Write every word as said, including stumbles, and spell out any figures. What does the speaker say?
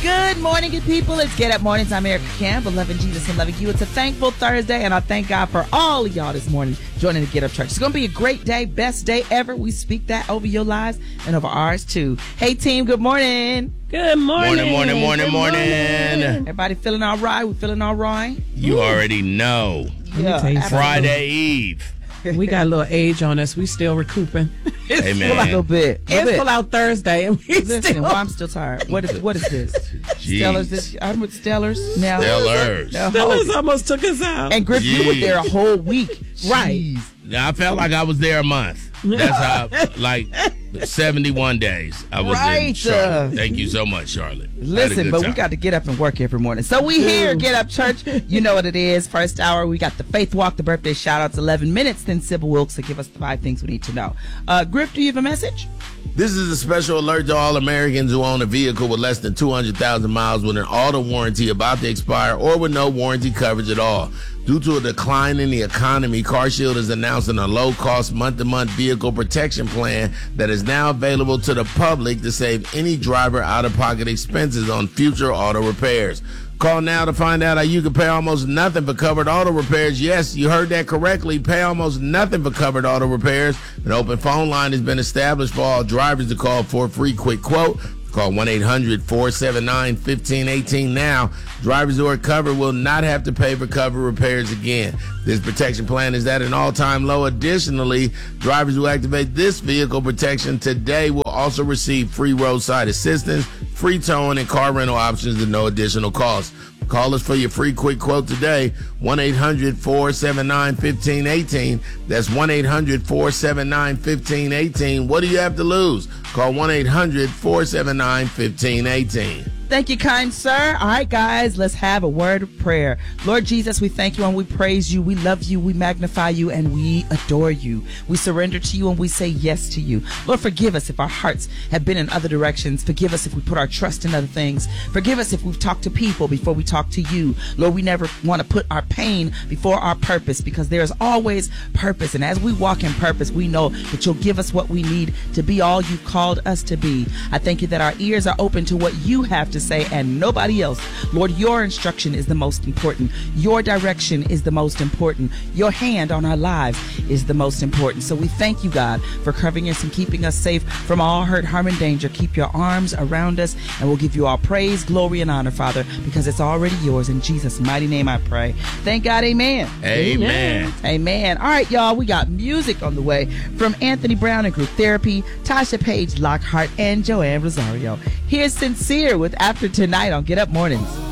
Good morning, good people. It's Get Up Mornings. I'm Erica Campbell, loving Jesus and loving you. It's a thankful Thursday, and I thank God for all of y'all this morning joining the Get Up Church. It's going to be a great day, best day ever. We speak that over your lives and over ours, too. Hey, team, good morning. Good morning. Morning, morning, morning, morning. Everybody feeling all right? We feeling all right? You Ooh. already know. Yeah, Friday Eve. We got a little age on us. We still recouping. Hey, man. A little bit. A It's bit. full out Thursday, and we Listen, still. well, I'm still tired. What is what is this? Jeez. Stellars. This, I'm with Stellars now. Stellars. Now, Stellars hold- almost took us out. And Griff, you were there a whole week. Right. Jeez. Now, I felt like I was there a month. That's how, like, seventy-one days I was in Right, Charlotte. uh, Thank you so much, Charlotte. Had a Listen, good but we time. got to get up and work every morning. So we here, Get Up Church. You know what it is. First hour, we got the Faith Walk, the birthday shout-outs, eleven minutes. Then Sybil Wilkes will give us the five things we need to know. Uh, Griff, do you have a message? This is a special alert to all Americans who own a vehicle with less than two hundred thousand miles with an auto warranty about to expire or with no warranty coverage at all. Due to a decline in the economy, CarShield is announcing a low-cost month-to-month vehicle protection plan that is now available to the public to save any driver out-of-pocket expenses on future auto repairs. Call now to find out how you can pay almost nothing for covered auto repairs. Yes, you heard that correctly. Pay almost nothing for covered auto repairs. An open phone line has been established for all drivers to call for a free quick quote. Call one eight hundred four seven nine one five one eight now. Drivers who are covered will not have to pay for covered repairs again. This protection plan is at an all-time low. Additionally, drivers who activate this vehicle protection today will also receive free roadside assistance, free towing, and car rental options at no additional cost. Call us for your free quick quote today, one eight hundred four seven nine one five one eight. That's one eight hundred four seven nine one five one eight. What do you have to lose? Call one eight hundred four seven nine one five one eight. Thank you, kind sir. All right, guys, let's have a word of prayer. Lord Jesus, we thank you and we praise you. We love you, we magnify you, and we adore you. We surrender to you and we say yes to you. Lord, forgive us if our hearts have been in other directions. Forgive us if we put our trust in other things. Forgive us if we've talked to people before we talk to you. Lord, we never want to put our pain before our purpose, because there is always purpose. And as we walk in purpose, we know that you'll give us what we need to be all you've called us to be. I thank you that our ears are open to what you have to say and nobody else. Lord, your instruction is the most important. Your direction is the most important. Your hand on our lives is the most important. So we thank you, God, for covering us and keeping us safe from all hurt, harm, and danger. Keep your arms around us, and we'll give you all praise, glory, and honor, Father, because it's already yours. In Jesus' mighty name I pray. Thank God, amen. Amen. Amen. All right, y'all, we got music on the way from Anthony Brown and Group Therapy, Tasha Page Lockhart, and Joanne Rosario. Here's Sincere with After Tonight on Get Up Mornings.